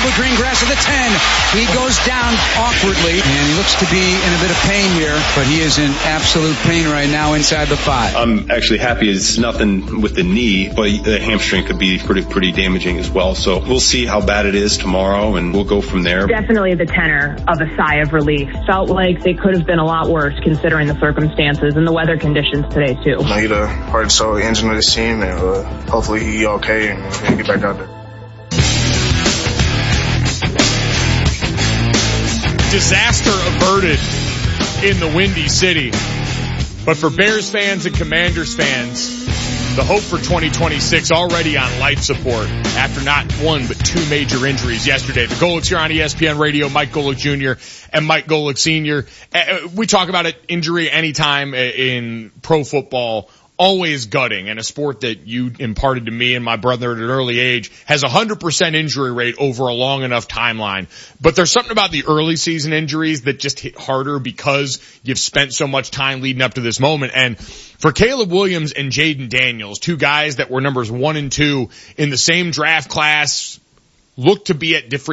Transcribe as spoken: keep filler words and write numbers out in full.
over green grass at the ten. He goes down awkwardly, and he looks to be in a bit of pain here, but he is in absolute pain right now inside the five. I'm actually happy it's nothing with the knee, but the hamstring could be pretty pretty damaging as well. So we'll see how bad it is tomorrow, and we'll go from there. Definitely the tenor of a sigh of relief. Felt like they could have been a lot worse considering the circumstances and the weather conditions today, too. He's the heart and soul engine of this team, and uh, hopefully he's okay and we can get back out there. Disaster averted in the Windy City. But for Bears fans and Commanders fans, the hope for twenty twenty-six already on life support after not one but two major injuries yesterday. The Golics here on E S P N Radio, Mike Golic Junior and Mike Golic Senior Uh, we talk about it, injury anytime in pro football. Always gutting, and a sport that you imparted to me and my brother at an early age has a one hundred percent injury rate over a long enough timeline. But there's something about the early season injuries that just hit harder because you've spent so much time leading up to this moment. And for Caleb Williams and Jaden Daniels, two guys that were numbers one and two in the same draft class, looked to be at different